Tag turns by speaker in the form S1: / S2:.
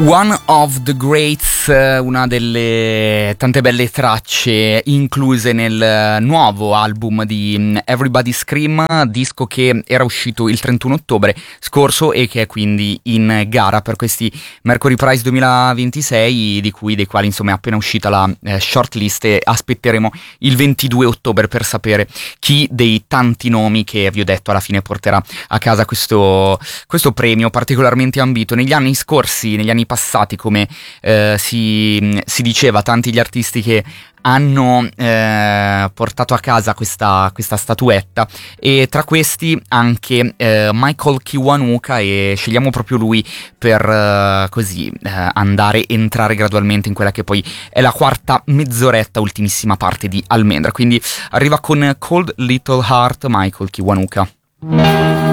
S1: One of the Greats, una delle tante belle tracce incluse nel nuovo album di Everybody Scream, disco che era uscito il 31 ottobre scorso e che è quindi in gara per questi Mercury Prize 2026, dei quali insomma è appena uscita la shortlist, e aspetteremo il 22 ottobre per sapere chi dei tanti nomi che vi ho detto alla fine porterà a casa questo premio particolarmente ambito. Negli anni scorsi, negli anni passati, come si diceva, tanti gli artisti che hanno portato a casa questa statuetta, e tra questi anche Michael Kiwanuka, e scegliamo proprio lui per entrare gradualmente in quella che poi è la quarta mezz'oretta, ultimissima parte di Almendra. Quindi arriva con Cold Little Heart Michael Kiwanuka.